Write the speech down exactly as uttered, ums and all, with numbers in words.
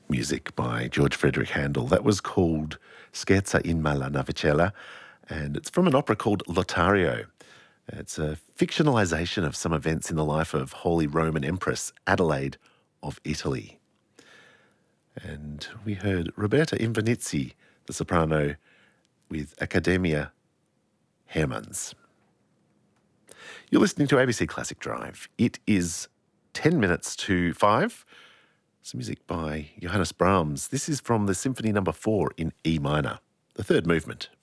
music by George Frederick Handel. That was called Scherza in ma la navicella, and it's from an opera called Lothario. It's a fictionalisation of some events in the life of Holy Roman Empress Adelaide of Italy. And we heard Roberta Invernizzi, the soprano, with Accademia Hermanns. You're listening to A B C Classic Drive. It is ten minutes to five. Some music by Johannes Brahms. This is from the Symphony Number Four in E minor, the third movement.